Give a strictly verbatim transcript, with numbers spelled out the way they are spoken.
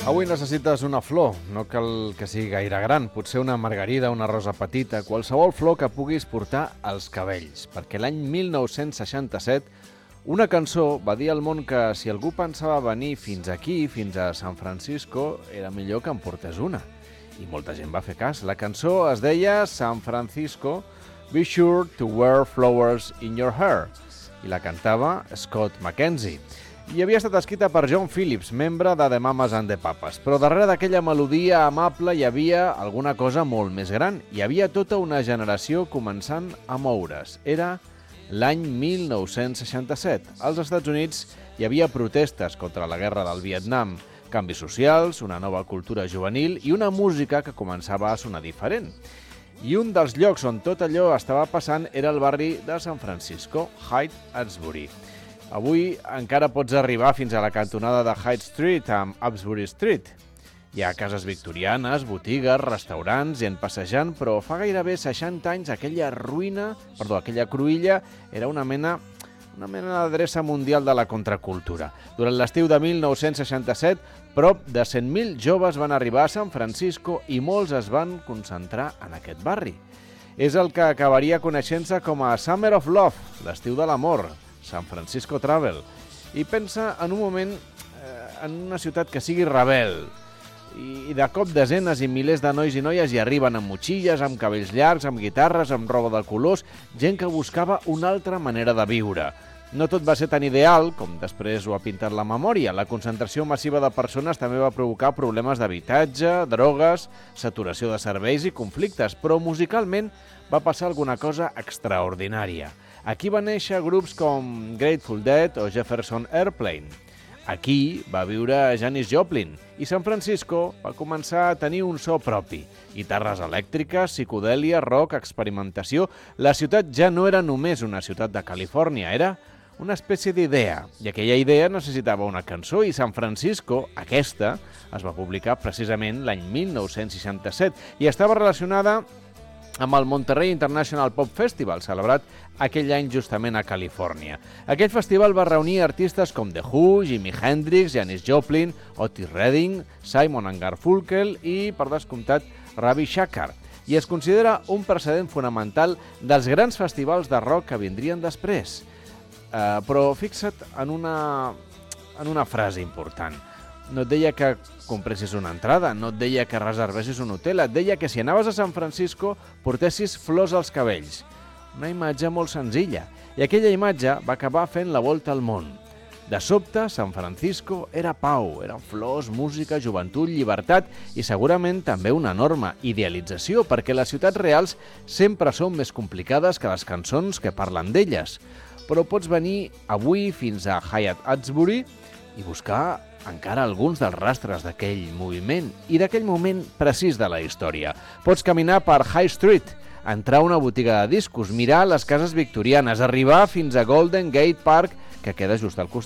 Avui necessites una flor, no cal que sigui gaire gran, potser una margarida, una rosa petita, qualsevol flor que puguis portar als cabells, perquè l'any mil nou-cents seixanta-set una cançó va dir al món que si algú pensava venir fins aquí, fins a San Francisco, era millor que en portés una. I molta gent va fer cas. La cançó es deia San Francisco, Be Sure to Wear Flowers in Your Hair, i la cantava Scott McKenzie. I havia estat escrita per John Phillips, membre de The Mamas and the Papas. Però darrere d'aquella melodia amable hi havia alguna cosa molt més gran. Hi havia tota una generació començant a moure's. Era l'any mil nou-cents seixanta-set. Als Estats Units hi havia protestes contra la guerra del Vietnam, canvis socials, una nova cultura juvenil i una música que començava a sonar diferent. I un dels llocs on tot allò estava passant era el barri de San Francisco, Haight-Ashbury. Avui encara pots arribar fins a la cantonada de High Street amb Ashbury Street. Hi ha cases victorianes, botigues, restaurants, gent passejant, però fa gairebé seixanta anys aquella ruïna, perdó, aquella cruïlla era una mena, una mena d'adreça mundial de la contracultura. Durant l'estiu de mil nou-cents seixanta-set, prop de cent mil joves van arribar a San Francisco i molts es van concentrar en aquest barri. És el que acabaria coneixent-se com a Summer of Love, l'estiu de l'amor, San Francisco Travel, i pensa en un moment eh, en una ciutat que sigui rebel, i de cop desenes i milers de nois i noies hi arriben amb motxilles, amb cabells llargs, amb guitarres, amb roba de colors, gent que buscava una altra manera de viure. No tot va ser tan ideal com després ho ha pintat la memòria. La concentració massiva de persones també va provocar problemes d'habitatge, drogues, saturació de serveis i conflictes, però musicalment va passar alguna cosa extraordinària. Aquí van néixer grups com Grateful Dead o Jefferson Airplane. Aquí va viure Janis Joplin i San Francisco va començar a tenir un so propi. Guitarres elèctriques, psicodèlia, rock, experimentació. La ciutat ja no era només una ciutat de Califòrnia, era una espècie d'idea. I aquella idea necessitava una cançó i San Francisco, aquesta, es va publicar precisament l'any mil nou-cents seixanta-set i estava relacionada amb el Monterey International Pop Festival, celebrat aquell any justament a Califòrnia. Aquell festival va reunir artistes com The Who, Jimi Hendrix, Janis Joplin, Otis Redding, Simon and Garfunkel i, per descomptat, Ravi Shankar. I es considera un precedent fonamental dels grans festivals de rock que vindrien després. Uh, però fixa't en una, en una frase important. No et deia que compressis una entrada, no et deia que reservessis un hotel, et deia que si anaves a San Francisco portessis flors als cabells. Una imatge molt senzilla. I aquella imatge va acabar fent la volta al món. De sobte, San Francisco era pau, eren flors, música, joventut, llibertat i segurament també una enorme idealització, perquè les ciutats reals sempre són més complicades que les cançons que parlen d'elles. Però pots venir avui fins a Haight-Ashbury i buscar encara alguns dels rastres d'aquell moviment i d'aquell moment precís de la història. Pots caminar per High Street, entrar a una botiga de discos, mirar les cases victorianes, arribar fins a Golden Gate Park, que queda just al costat.